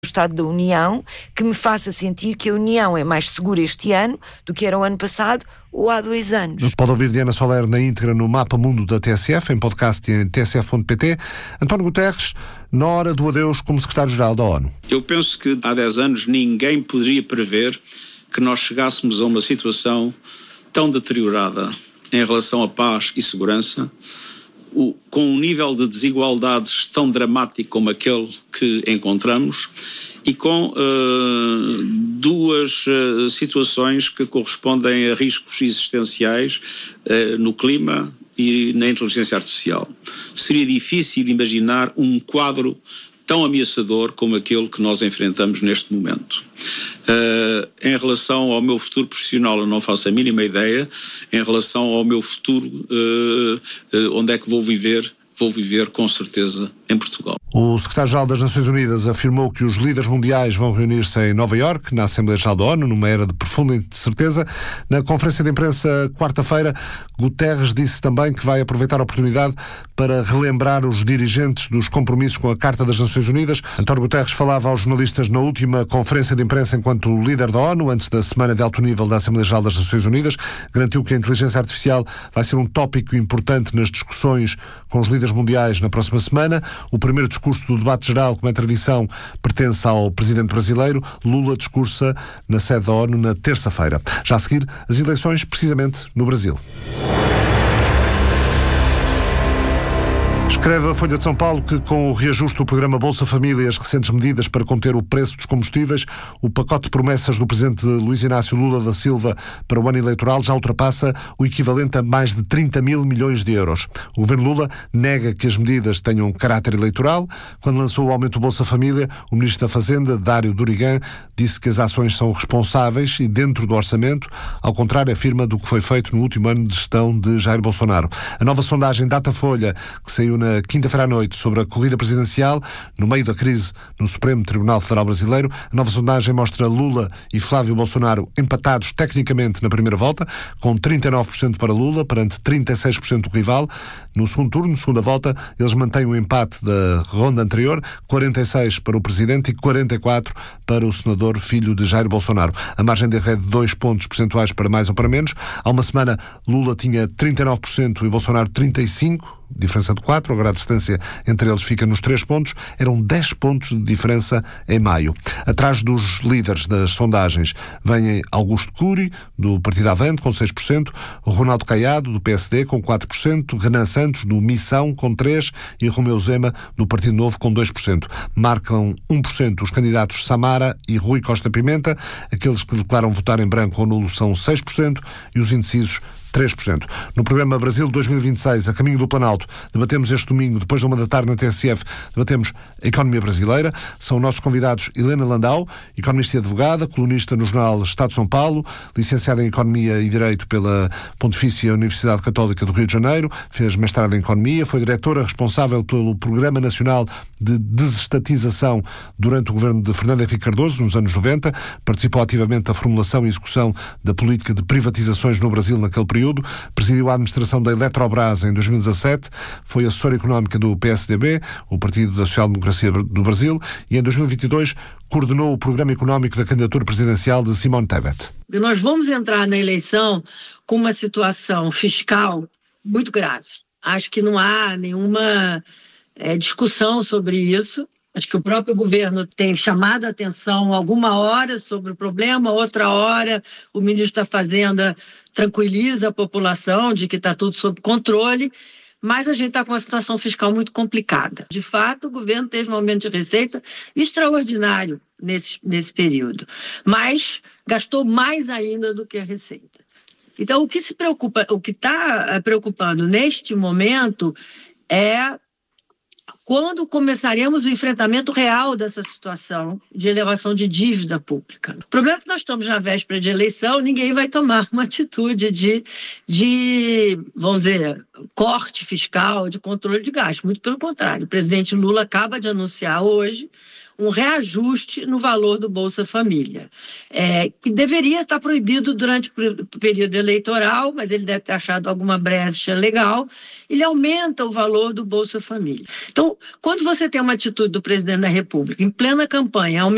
Estado da União que me faça sentir que a União é mais segura este ano do que era o ano passado ou há 2 anos. Pode ouvir Diana Soler na íntegra no Mapa Mundo da TSF, em podcast e em tsf.pt. António Guterres, na hora do adeus como secretário-geral da ONU. Eu penso que há 10 anos ninguém poderia prever que nós chegássemos a uma situação tão deteriorada em relação à paz e segurança, com um nível de desigualdades tão dramático como aquele que encontramos e com duas situações que correspondem a riscos existenciais no clima e na inteligência artificial. Seria difícil imaginar um quadro tão ameaçador como aquele que nós enfrentamos neste momento. Em relação ao meu futuro profissional, eu não faço a mínima ideia. Em relação ao meu futuro, onde é que vou viver com certeza em Portugal. O secretário-geral das Nações Unidas afirmou que os líderes mundiais vão reunir-se em Nova Iorque, na Assembleia Geral da ONU, numa era de profunda incerteza. Na conferência de imprensa quarta-feira, Guterres disse também que vai aproveitar a oportunidade para relembrar os dirigentes dos compromissos com a Carta das Nações Unidas. António Guterres falava aos jornalistas na última conferência de imprensa enquanto líder da ONU, antes da Semana de Alto Nível da Assembleia Geral das Nações Unidas. Garantiu que a inteligência artificial vai ser um tópico importante nas discussões com os líderes mundiais na próxima semana. O primeiro discurso do debate geral, como é tradição, pertence ao presidente brasileiro. Lula discursa na sede da ONU na terça-feira. Já a seguir, as eleições, precisamente no Brasil. Escreve a Folha de São Paulo que, com o reajuste do programa Bolsa Família e as recentes medidas para conter o preço dos combustíveis, o pacote de promessas do presidente Luís Inácio Lula da Silva para o ano eleitoral já ultrapassa o equivalente a mais de 30 mil milhões de euros. O governo Lula nega que as medidas tenham caráter eleitoral. Quando lançou o aumento do Bolsa Família, o ministro da Fazenda, Dário Durigan, disse que as ações são responsáveis e dentro do orçamento, ao contrário, afirma do que foi feito no último ano de gestão de Jair Bolsonaro. A nova sondagem Datafolha, que saiu na quinta-feira à noite sobre a corrida presidencial, no meio da crise no Supremo Tribunal Federal Brasileiro, a nova sondagem mostra Lula e Flávio Bolsonaro empatados tecnicamente na primeira volta, com 39% para Lula, perante 36% do rival. No segundo turno, segunda volta, eles mantêm o empate da ronda anterior, 46% para o presidente e 44% para o senador filho de Jair Bolsonaro. A margem de erro é de 2 pontos percentuais para mais ou para menos. Há uma semana, Lula tinha 39% e Bolsonaro 35%, diferença de 4, agora a distância entre eles fica nos 3 pontos, eram 10 pontos de diferença em maio. Atrás dos líderes das sondagens vêm Augusto Cury, do Partido Avante, com 6%, Ronaldo Caiado, do PSD, com 4%, Renan Santos, do Missão, com 3%, e Romeu Zema, do Partido Novo, com 2%. Marcam 1% os candidatos Samara e Rui Costa Pimenta, aqueles que declaram votar em branco ou nulo são 6%, e os indecisos 3%. No programa Brasil 2026, a caminho do Planalto, debatemos este domingo, depois da 1 da tarde na TSF, debatemos a economia brasileira. São nossos convidados Helena Landau, economista e advogada, colunista no jornal Estado de São Paulo, licenciada em Economia e Direito pela Pontifícia Universidade Católica do Rio de Janeiro, fez mestrado em Economia, foi diretora responsável pelo Programa Nacional de Desestatização durante o governo de Fernando Henrique Cardoso, nos anos 90, participou ativamente da formulação e execução da política de privatizações no Brasil naquele período, presidiu a administração da Eletrobras em 2017, foi assessora económica do PSDB, o Partido da Social Democracia do Brasil, e em 2022 coordenou o programa económico da candidatura presidencial de Simone Tebet. Nós vamos entrar na eleição com uma situação fiscal muito grave. Acho que não há nenhuma discussão sobre isso. Acho que o próprio governo tem chamado a atenção alguma hora sobre o problema, outra hora o ministro da Fazenda tranquiliza a população de que está tudo sob controle, mas a gente está com uma situação fiscal muito complicada. De fato, o governo teve um aumento de receita extraordinário nesse período, mas gastou mais ainda do que a receita. Então, o que está preocupando neste momento é quando começaremos o enfrentamento real dessa situação de elevação de dívida pública. O problema é que nós estamos na véspera de eleição, ninguém vai tomar uma atitude de, vamos dizer, corte fiscal, de controle de gastos. Muito pelo contrário, o presidente Lula acaba de anunciar hoje um reajuste no valor do Bolsa Família, que deveria estar proibido durante o período eleitoral, mas ele deve ter achado alguma brecha legal. Ele aumenta o valor do Bolsa Família. Então, quando você tem uma atitude do presidente da República, em plena campanha,